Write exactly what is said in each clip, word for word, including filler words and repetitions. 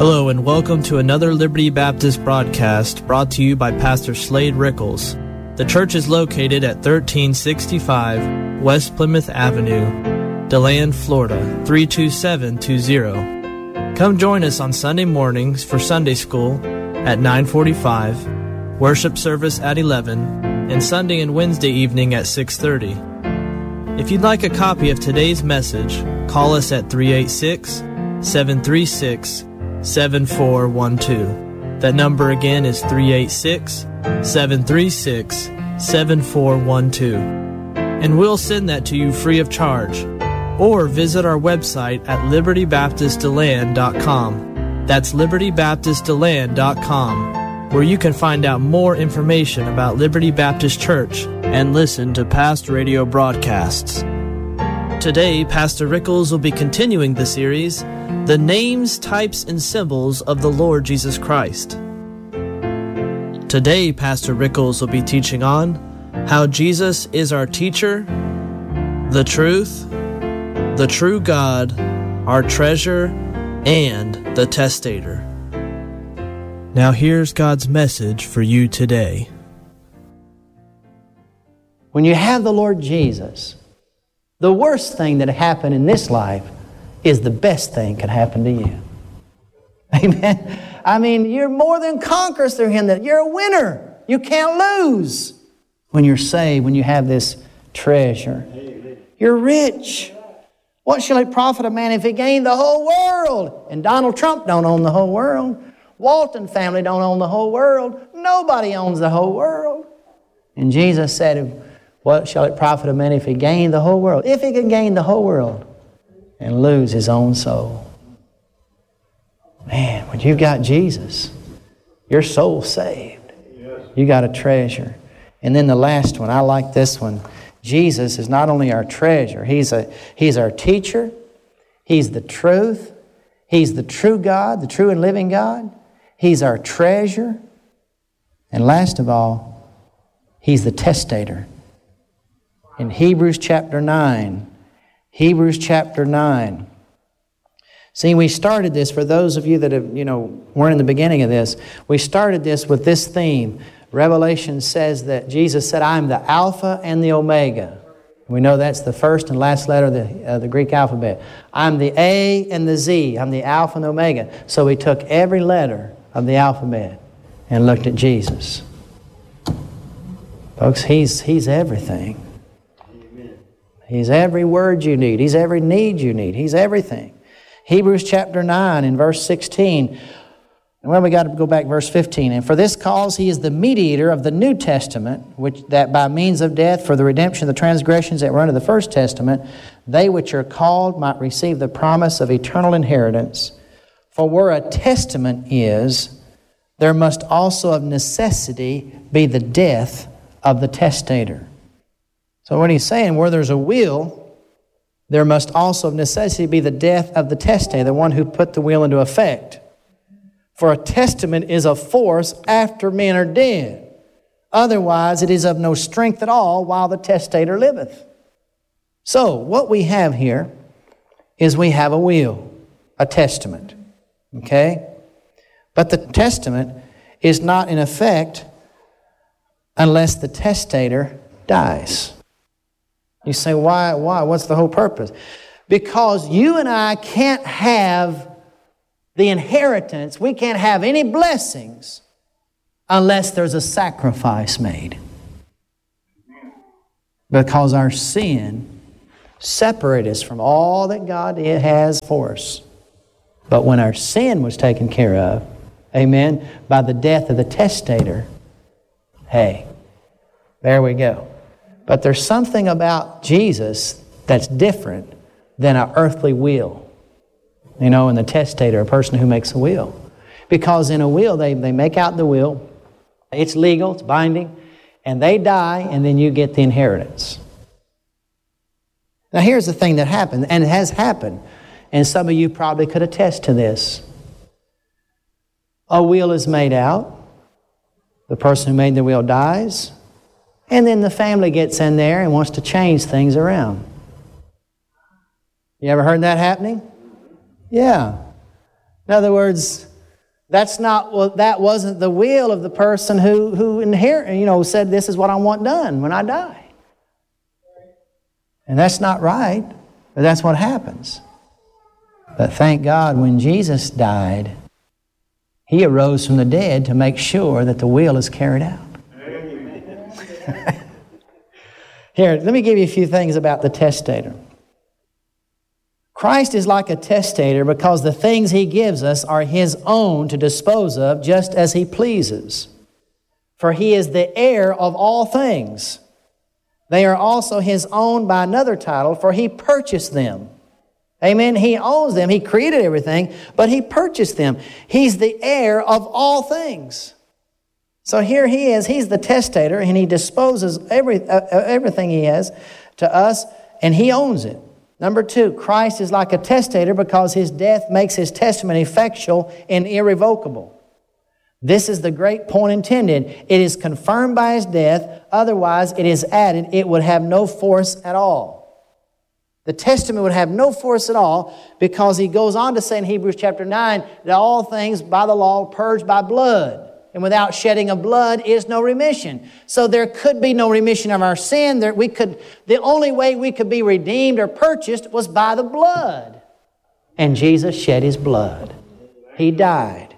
Hello and welcome to another Liberty Baptist broadcast brought to you by Pastor Slade Rickles. The church is located at thirteen sixty-five West Plymouth Avenue, DeLand, Florida, three two seven two zero. Come join us on Sunday mornings for Sunday school at nine forty-five, worship service at eleven, and Sunday and Wednesday evening at six thirty. If you'd like a copy of today's message, call us at three eight six, seven three six, seven four one two. That number again is three eight six, seven three six, seven four one two. And we'll send that to you free of charge. Or visit our website at liberty baptist deland dot com. That's liberty baptist deland dot com, where you can find out more information about Liberty Baptist Church and listen to past radio broadcasts. Today, Pastor Rickles will be continuing the series, The Names, Types, and Symbols of the Lord Jesus Christ. Today, Pastor Rickles will be teaching on how Jesus is our teacher, the truth, the true God, our treasure, and the testator. Now here's God's message for you today. When you have the Lord Jesus, the worst thing that happened in this life is the best thing can happen to you. Amen. I mean, you're more than conquerors through Him. That you're a winner. You can't lose when you're saved, when you have this treasure. You're rich. What shall it profit a man if he gain the whole world? And Donald Trump don't own the whole world. Walton family don't own the whole world. Nobody owns the whole world. And Jesus said, what shall it profit a man if he gain the whole world? If he can gain the whole world and lose his own soul. Man, when you've got Jesus, your soul's saved. You got a treasure. And then the last one, I like this one. Jesus is not only our treasure, He's a He's our teacher, He's the truth, He's the true God, the true and living God, He's our treasure, and last of all, He's the testator. In Hebrews chapter nine, Hebrews chapter nine. See, we started this, for those of you that have, you know, weren't in the beginning of this, we started this with this theme. Revelation says that Jesus said, I'm the Alpha and the Omega. We know that's the first and last letter of the, uh, the Greek alphabet. I'm the A and the Z. I'm the Alpha and the Omega. So we took every letter of the alphabet and looked at Jesus. Folks, He's, he's everything. He's every word you need. He's every need you need. He's everything. Hebrews chapter nine and verse sixteen. Well, we got to go back verse fifteen. And for this cause He is the mediator of the New Testament, which that by means of death for the redemption of the transgressions that were under the first testament, they which are called might receive the promise of eternal inheritance. For where a testament is, there must also of necessity be the death of the testator. So what he's saying, where there's a will, there must also of necessity be the death of the testator, the one who put the will into effect. For a testament is of force after men are dead. Otherwise it is of no strength at all while the testator liveth. So what we have here is we have a will, a testament. Okay? But the testament is not in effect unless the testator dies. You say, why? Why? What's the whole purpose? Because you and I can't have the inheritance, we can't have any blessings unless there's a sacrifice made. Because our sin separates us from all that God has for us. But when our sin was taken care of, amen, by the death of the testator, hey, there we go. But there's something about Jesus that's different than an earthly will. You know, and the testator, a person who makes a will. Because in a will, they, they make out the will. It's legal, it's binding. And they die, and then you get the inheritance. Now here's the thing that happened, and it has happened. And some of you probably could attest to this. A will is made out. The person who made the will dies. And then the family gets in there and wants to change things around. You ever heard that happening? Yeah. In other words, That's not, well, that wasn't the will of the person who, who inherit, you know, said, this is what I want done when I die. And that's not right, but that's what happens. But thank God when Jesus died, He arose from the dead to make sure that the will is carried out. Here, let me give you a few things about the testator. Christ is like a testator because the things He gives us are His own to dispose of just as He pleases. For He is the heir of all things. They are also His own by another title, for He purchased them. Amen? He owns them. He created everything, but He purchased them. He's the heir of all things. So here He is. He's the testator, and He disposes every, uh, everything He has to us, and He owns it. Number two, Christ is like a testator because His death makes His testament effectual and irrevocable. This is the great point intended. It is confirmed by His death. Otherwise, it is added. It would have no force at all. The testament would have no force at all because He goes on to say in Hebrews chapter nine that all things by the law are purged by blood. And without shedding of blood is no remission. So there could be no remission of our sin. There, we could, the only way we could be redeemed or purchased was by the blood. And Jesus shed His blood. He died.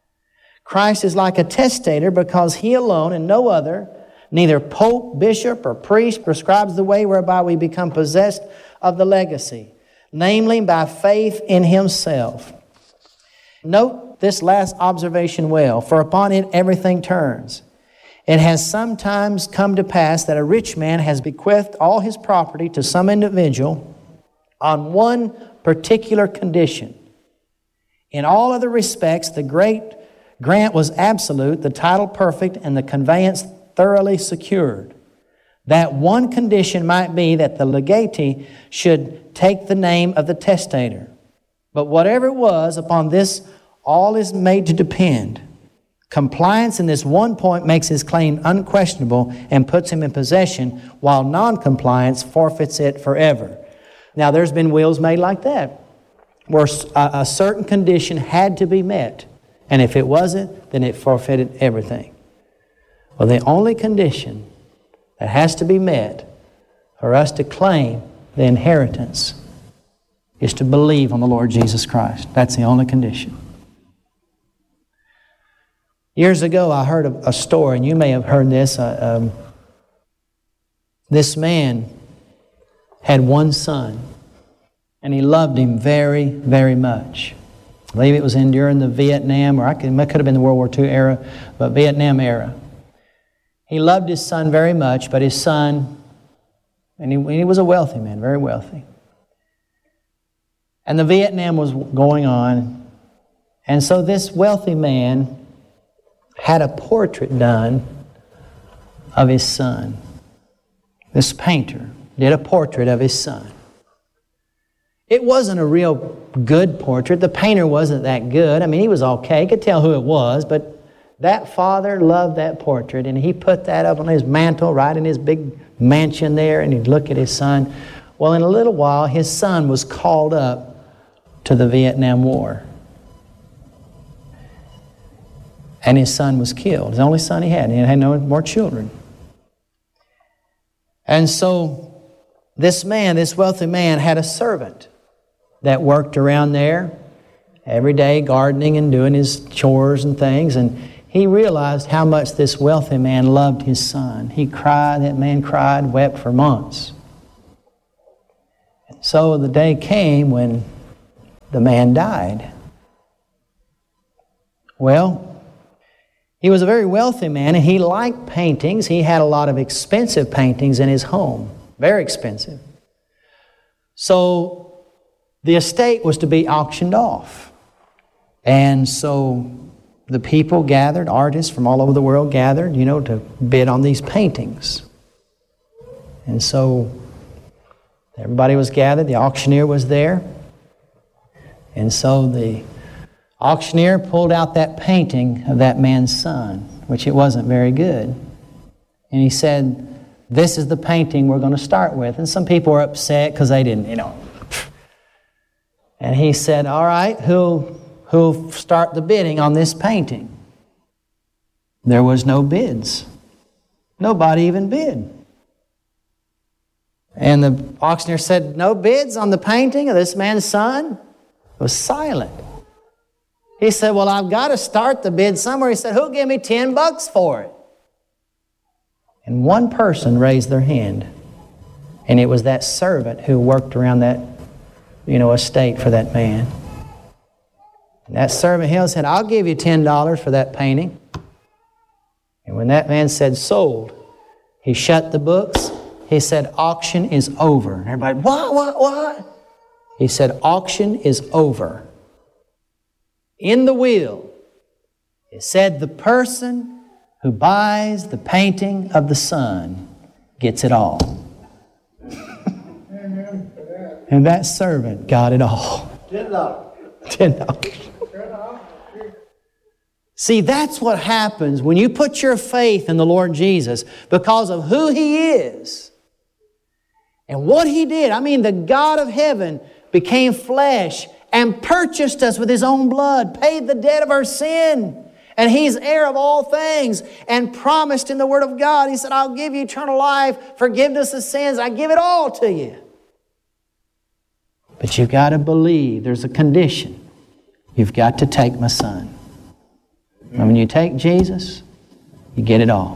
Christ is like a testator because He alone and no other, neither pope, bishop, or priest, prescribes the way whereby we become possessed of the legacy, namely by faith in Himself. Note this last observation well, for upon it everything turns. It has sometimes come to pass that a rich man has bequeathed all his property to some individual on one particular condition. In all other respects, the great grant was absolute, the title perfect, and the conveyance thoroughly secured. That one condition might be that the legatee should take the name of the testator. But whatever it was, upon this all is made to depend. Compliance in this one point makes his claim unquestionable and puts him in possession, while non-compliance forfeits it forever. Now, there's been wills made like that, where a certain condition had to be met, and if it wasn't, then it forfeited everything. Well, the only condition that has to be met for us to claim the inheritance is to believe on the Lord Jesus Christ. That's the only condition. Years ago, I heard a, a story, and you may have heard this. Uh, um, this man had one son, and he loved him very, very much. I believe it was in during the Vietnam, or I could, it could have been the World War Two era, but Vietnam era. He loved his son very much, but his son, and he, he was a wealthy man, very wealthy. And the Vietnam was going on, and so this wealthy man had a portrait done of his son. This painter did a portrait of his son. It wasn't a real good portrait. The painter wasn't that good. I mean, he was okay. You could tell who it was, but that father loved that portrait, and he put that up on his mantle right in his big mansion there, and he'd look at his son. Well, in a little while, his son was called up to the Vietnam War. And his son was killed. The only son he had. He had no more children. And so this man, this wealthy man, had a servant that worked around there every day, gardening and doing his chores and things. And he realized how much this wealthy man loved his son. He cried, that man cried, wept for months. And so the day came when the man died. Well, he was a very wealthy man, and he liked paintings. He had a lot of expensive paintings in his home, very expensive. So the estate was to be auctioned off. And so the people gathered, artists from all over the world gathered, you know, to bid on these paintings. And so everybody was gathered, the auctioneer was there. And so the auctioneer pulled out that painting of that man's son, which it wasn't very good. And he said, this is the painting we're going to start with. And some people were upset because they didn't, you know. And he said, all right, who who'll start the bidding on this painting. There was no bids. Nobody even bid. And the auctioneer said, no bids on the painting of this man's son? It was silent. He said, well, I've got to start the bid somewhere. He said, who'll give me ten bucks for it? And one person raised their hand. And it was that servant who worked around that, you know, estate for that man. And that servant held said, I'll give you ten dollars for that painting. And when that man said sold, he shut the books. He said, auction is over. And everybody, what, what, what? He said, auction is over. In the will, it said the person who buys the painting of the Son gets it all. And that servant got it all. Ten dollars. Ten dollars. See, that's what happens when you put your faith in the Lord Jesus because of who He is and what He did. I mean, the God of heaven became flesh and purchased us with His own blood, paid the debt of our sin. And He's heir of all things and promised in the Word of God. He said, I'll give you eternal life, forgiveness of sins. I give it all to you. But you've got to believe. There's a condition. You've got to take my Son. And when you take Jesus, you get it all.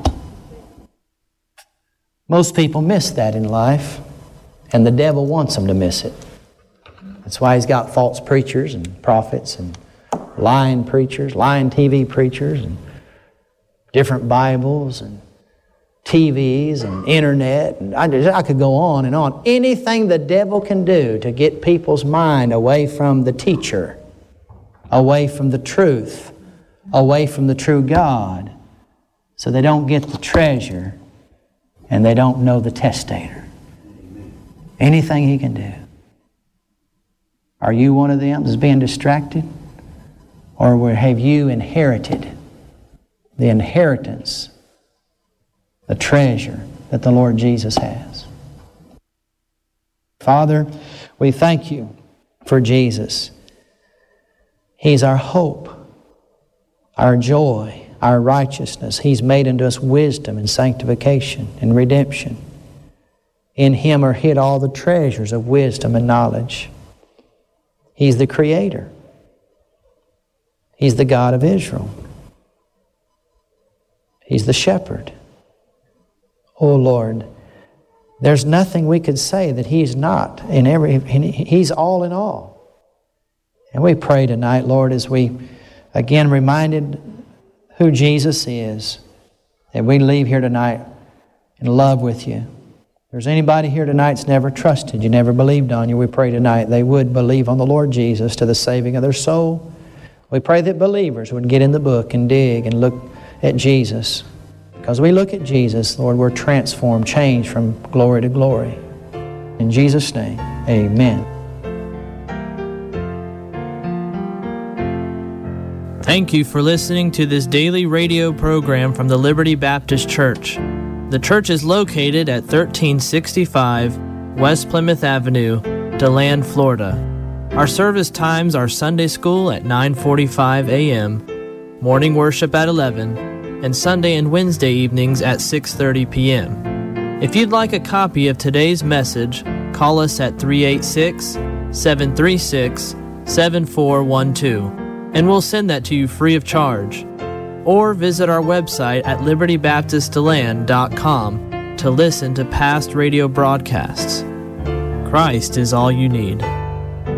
Most people miss that in life, and the devil wants them to miss it. That's why he's got false preachers and prophets and lying preachers, lying T V preachers, and different Bibles and T Vs and internet. And I, I could go on and on. Anything the devil can do to get people's mind away from the teacher, away from the truth, away from the true God, so they don't get the treasure and they don't know the testator. Anything he can do. Are you one of them that's being distracted? Or have you inherited the inheritance, the treasure that the Lord Jesus has? Father, we thank You for Jesus. He's our hope, our joy, our righteousness. He's made unto us wisdom and sanctification and redemption. In Him are hid all the treasures of wisdom and knowledge. He's the Creator. He's the God of Israel. He's the Shepherd. Oh Lord, there's nothing we could say that He's not in every. He's all in all. And we pray tonight, Lord, as we again reminded who Jesus is, that we leave here tonight in love with You. If there's anybody here tonight that's never trusted You, never believed on You, we pray tonight they would believe on the Lord Jesus to the saving of their soul. We pray that believers would get in the book and dig and look at Jesus. Because we look at Jesus, Lord, we're transformed, changed from glory to glory. In Jesus' name, amen. Thank you for listening to this daily radio program from the Liberty Baptist Church. The church is located at thirteen sixty-five West Plymouth Avenue, DeLand, Florida. Our service times are Sunday school at nine forty-five a.m., morning worship at eleven, and Sunday and Wednesday evenings at six thirty p.m. If you'd like a copy of today's message, call us at three eight six, seven three six, seven four one two, and we'll send that to you free of charge. Or visit our website at liberty baptist deland dot com to listen to past radio broadcasts. Christ is all you need.